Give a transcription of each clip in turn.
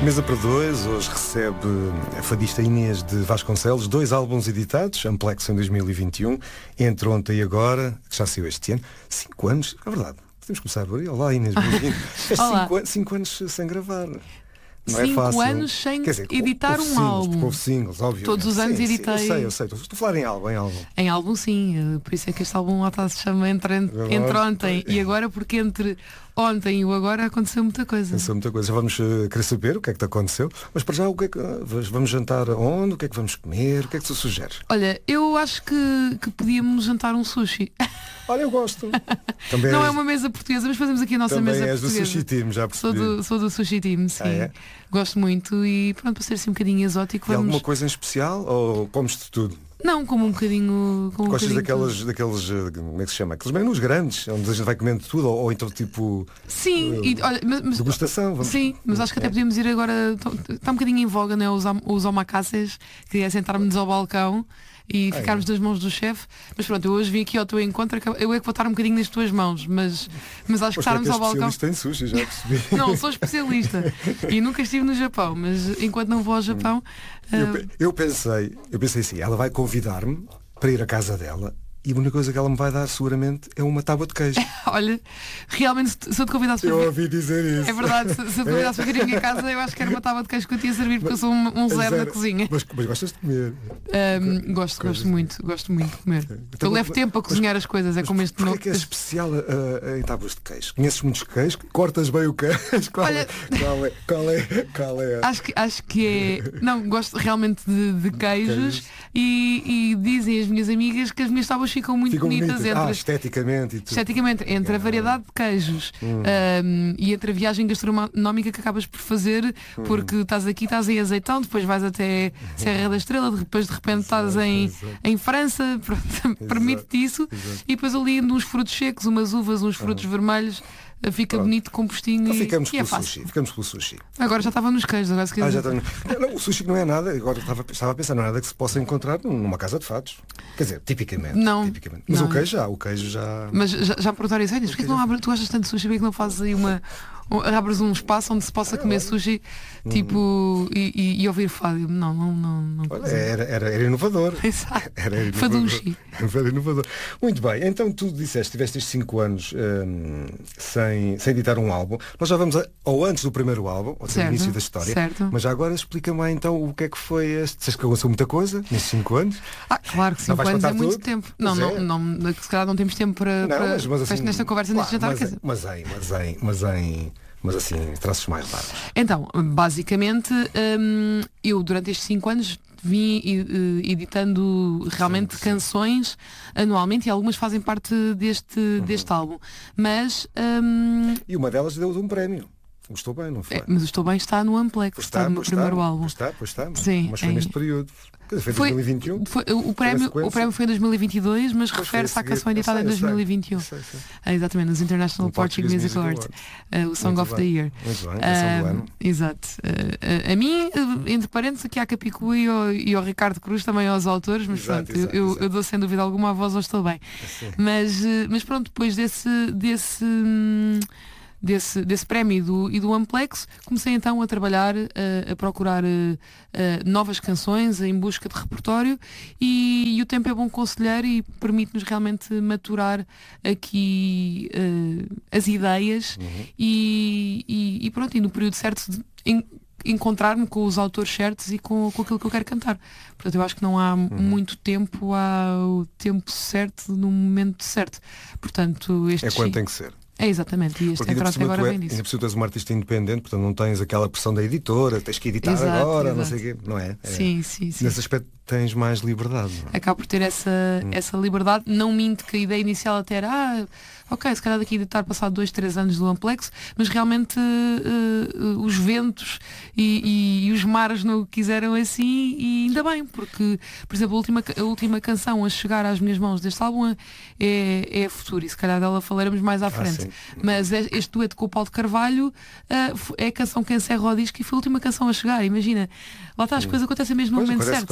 Mesa para dois, hoje recebe a fadista Inês de Vasconcelos, 2 álbuns editados, Amplexo em 2021, Entre Ontem e Agora, que já saiu este ano, 5 anos, é verdade, podemos começar por aí. Olá Inês, bem-vindo. 5 anos sem gravar. Não é fácil. 5 anos sem editar um álbum. Houve singles, obviamente. Todos os anos editei. Eu sei. Estou a falar em álbum. Em álbum, sim. Por isso é que este álbum lá está, se chama Entre Ontem e Agora, porque entre ontem e o agora aconteceu muita coisa. Já vamos querer saber o que é que te aconteceu. Mas para já, o que é que vamos jantar onde? O que é que vamos comer? O que é que tu sugeres? Olha, eu acho que podíamos jantar um sushi. Olha, eu gosto. Também não é uma mesa portuguesa, mas fazemos aqui a nossa mesa portuguesa. Também és do sushi team, já percebi. Sou do sushi team, sim. É? Gosto muito e pronto, para ser assim um bocadinho exótico. E alguma coisa em especial ou comes-te tudo? Não, como um bocadinho. Gostas daqueles, como é que se chama? Aqueles menus grandes, onde a gente vai comendo tudo, ou então tipo. Sim, olha, mas degustação. Sim, mas acho que até podíamos ir agora. Está um bocadinho em voga, né? Os omacases, que é sentarmos ao balcão e ficarmos nas mãos do chefe. Mas pronto, eu hoje vim aqui ao teu encontro, eu é que vou estar um bocadinho nas tuas mãos, mas acho que estarmos ao balcão. Especialista em sushi, já percebi. Não, sou especialista e nunca estive no Japão, mas enquanto não vou ao Japão. Eu pensei assim, ela vai convidar-me para ir à casa dela e a única coisa que ela me vai dar seguramente é uma tábua de queijo. Olha, realmente se eu te convidasse para Eu ouvi dizer isso. É verdade, se eu te convidasse para vir à minha casa, eu acho que era uma tábua de queijo que eu te ia servir, porque eu sou um zero na cozinha. Mas gostas de comer? Gosto muito de comer. Então, eu levo tempo a cozinhar as coisas, é como este novo. O que é especial em tábuas de queijo? Conheces muitos queijos? Cortas bem o queijo? Qual é? Acho que é. Não, gosto realmente de queijos e dizem as minhas amigas que as minhas tábuas ficam muito bonitas esteticamente e tudo. Esteticamente, entre a variedade de queijos e entre a viagem gastronómica que acabas por fazer, porque estás em Azeitão, depois vais até Serra da Estrela, depois de repente estás em França, permite-te isso, e depois ali uns frutos secos, umas uvas, uns frutos vermelhos. Fica bonito, compostinho então e é fácil. Ficamos pelo sushi. Agora já estava nos queijos. Agora se já está não, o sushi não é nada. Agora estava a pensar, não é nada que se possa encontrar numa casa de fatos. Quer dizer, tipicamente. Não. Mas não. O queijo já. Mas já perguntaram isso, porquê que não abre? Tu gostas tanto de sushi, porquê que não fazes aí abres um espaço onde se possa comer sushi tipo e ouvir fado? Não. Olha, era inovador. Exato. Era inovador. Muito bem, então tu disseste, tiveste estes 5 anos sem editar um álbum. Nós já vamos ou antes do primeiro álbum, ou seja, início da história. Certo. Mas já agora explica-me lá então o que é que foi este. Disseste que aconteceu muita coisa nestes 5 anos? Claro que 5 anos é muito tempo. Não, se calhar não temos tempo para assim, nesta conversa neste jantar. Mas assim, traços mais raros. Então, basicamente, eu durante estes 5 anos vim editando realmente canções anualmente e algumas fazem parte deste álbum. Mas... E uma delas deu-te um prémio. O Estou Bem, não foi? Mas o Estou Bem está no Amplex, está no meu primeiro álbum. Pois está. Sim, mas foi neste período. Foi em 2021? O prémio foi em 2022, mas refere-se à canção editada em 2021. Exatamente, nos International Portuguese Music Awards. O Song of the Year. Muito bem, canção do ano. Exato. A mim, entre parênteses, aqui à Capicua e ao Ricardo Cruz, também aos autores, mas pronto, eu dou sem dúvida alguma a voz ao Estou Bem. Mas pronto, depois desse prémio e do Amplex, comecei então a trabalhar, a procurar novas canções em busca de repertório e o tempo é bom conselheiro e permite-nos realmente maturar aqui as ideias e pronto, e no período certo encontrar-me com os autores certos e com aquilo que eu quero cantar. Portanto, eu acho que não há muito tempo, há o tempo certo no momento certo. Portanto, é quando tem que ser. É exatamente, e este entrante agora vem disso. Ainda por cima tu és uma artista independente, portanto não tens aquela pressão da editora, tens que editar agora, não sei o quê, não é? Sim. Nesse aspecto tens mais liberdade. Não é? Acabo por ter essa liberdade. Não minto que a ideia inicial até era ok, se calhar daqui a editar passado 2, 3 anos do Amplex, mas realmente os ventos e os mares não quiseram assim, e ainda bem, porque, por exemplo, a última canção a chegar às minhas mãos deste álbum é a Futuro, e se calhar dela falaremos mais à frente. Sim. Mas este dueto com o Paulo de Carvalho é a canção que encerra o disco e foi a última canção a chegar. Imagina, lá está, as coisas acontecem mesmo no momento certo.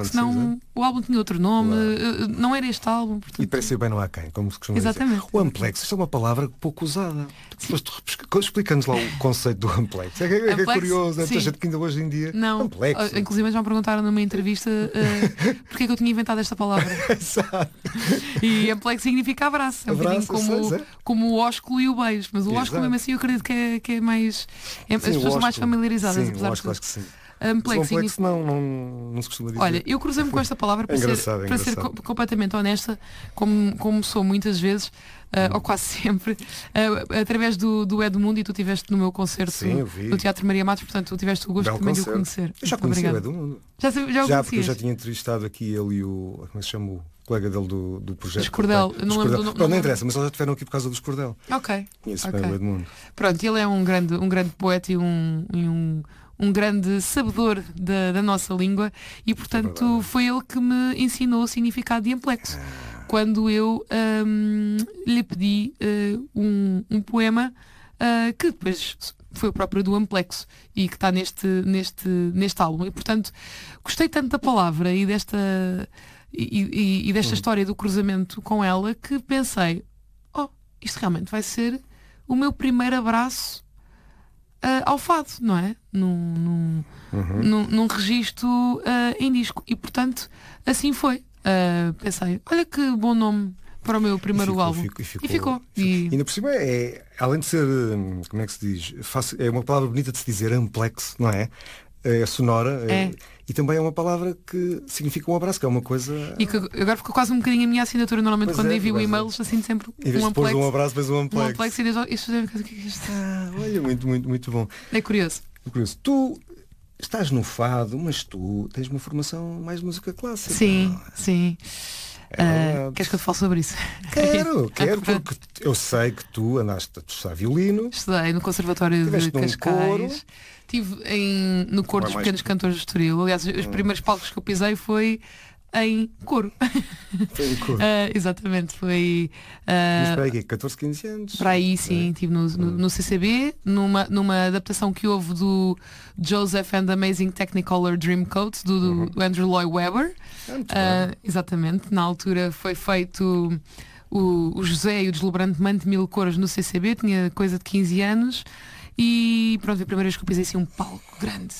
porque senão o álbum tinha outro nome, não era este álbum. Portanto... E para ser bem não há quem, como se costuma Exatamente. dizer. O Amplex, isto é uma palavra pouco usada. Explica-nos lá o conceito do Amplex. É curioso, é muita gente que ainda hoje em dia... Não, Amplex. Inclusive já me perguntaram numa entrevista porque é que eu tinha inventado esta palavra. Exato. E Amplex significa abraço. É um bocadinho como o ósculo e o beijo. Mas o ósculo mesmo assim eu acredito que é mais... as pessoas estão mais familiarizadas. Sim, o ósculo acho que sim. Amplex não se costuma dizer. Olha, eu cruzei-me com esta palavra para ser completamente honesta, como sou muitas vezes, ou quase sempre, através do Edmundo, e tu estiveste no meu concerto do Teatro Maria Matos, portanto tu tiveste o gosto também de o conhecer. Eu já conheci o Edmundo. Já porque eu já tinha entrevistado aqui ele e como é que se chama o colega dele do projeto. Escordel. Não interessa, mas eles já estiveram aqui por causa do Escordel. Ok. Conheço bem o Edmundo. Pronto, ele é um grande poeta e um grande sabedor da nossa língua e, portanto, foi ele que me ensinou o significado de Amplex. Quando eu lhe pedi um poema que depois foi o próprio do Amplexo e que está neste álbum. E, portanto, gostei tanto da palavra e desta história do cruzamento com ela que pensei, isto realmente vai ser o meu primeiro abraço ao fado, não é? Num registro em disco. E, portanto, assim foi. Pensei, olha que bom nome para o meu primeiro álbum. E ficou. E ainda por cima além de ser, como é que se diz? É uma palavra bonita de se dizer, Amplex, não é? É sonora. E também é uma palavra que significa um abraço, que é uma coisa... E que agora ficou quase um bocadinho a minha assinatura. Normalmente quando envio e-mails, assim sempre um Amplex. Um abraço, mas um Amplex. Um Amplex e isto deve o que é isto? Olha, muito, muito, muito bom. É curioso. Tu estás no fado, mas tu tens uma formação mais de música clássica. Sim. Queres que eu te fale sobre isso? Quero, porque eu sei que tu andaste a estudar violino. Estudei no Conservatório de Cascais. Estive no coro dos Pequenos Cantores do Estoril. Aliás, os primeiros palcos que eu pisei foi em coro. Foi em coro. Exatamente, foi... Mas para aí, 14, 15 anos? Para aí, sim. Estive no CCB, numa adaptação que houve do Joseph and the Amazing Technicolor Dreamcoat, do Andrew Lloyd Webber. Exatamente. Na altura foi feito o José e o deslumbrante Manto de Mil Cores no CCB. Tinha coisa de 15 anos. E pronto, a primeira vez que eu pisei assim um palco grande.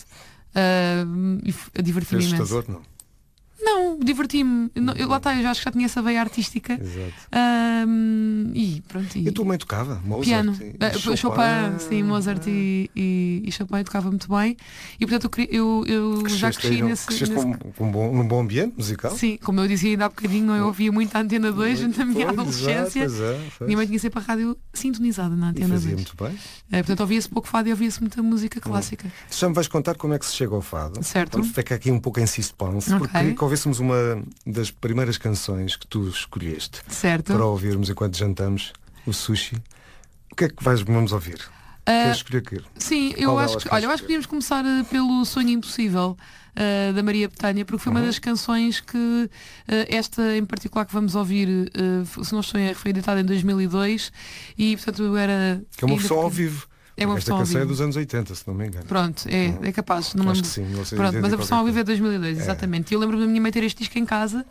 E diverti-me imenso. Assustador, não? Não, diverti-me. Lá está, eu já acho que já tinha essa veia artística. Exato. E pronto. E a tua mãe tocava? Mozart, piano. Chopin, sim, Mozart e Chopin tocava muito bem. E portanto eu já cresci num bom ambiente musical? Sim, como eu dizia ainda há bocadinho, eu ouvia muito a Antena 2 na minha adolescência. Minha mãe tinha sempre a rádio sintonizada na Antena 2. Muito bem. Portanto, ouvia-se pouco fado e ouvia-se muita música clássica. Já me vais contar como é que se chega ao fado. Certo. Vamos ficar aqui um pouco em suspense, porque ouvíssemos uma das primeiras canções que tu escolheste para ouvirmos enquanto jantamos o sushi. O que é que vamos ouvir? Queres escolher aquilo? Sim, eu acho que podíamos começar pelo Sonho Impossível da Maria Bethânia, porque foi uma das canções que esta em particular que vamos ouvir, se não estou em erro, foi editada em 2002 e portanto eu era... Que é uma versão ao vivo. Esta canção é dos anos 80, se não me engano. Pronto, é capaz. Não acho que sim. Pronto, mas a versão ao vivo é de 2002, exatamente. E eu lembro-me da minha mãe ter este disco em casa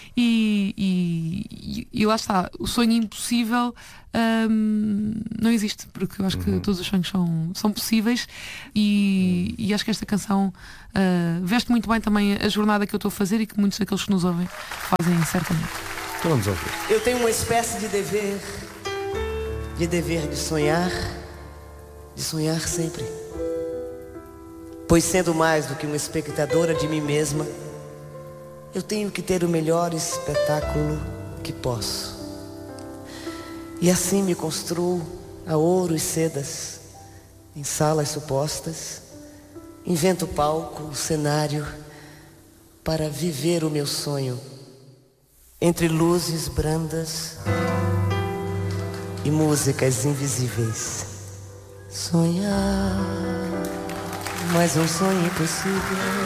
e lá está. O sonho impossível não existe, porque eu acho que todos os sonhos são possíveis e acho que esta canção veste muito bem também a jornada que eu estou a fazer e que muitos daqueles que nos ouvem fazem certamente. Então vamos ouvir. Eu tenho uma espécie de dever de sonhar sempre. Pois sendo mais do que uma espectadora de mim mesma, eu tenho que ter o melhor espetáculo que posso. E assim me construo a ouro e sedas, em salas supostas, invento o palco, o cenário, para viver o meu sonho, entre luzes brandas e músicas invisíveis. Sonhar, mas um sonho impossível.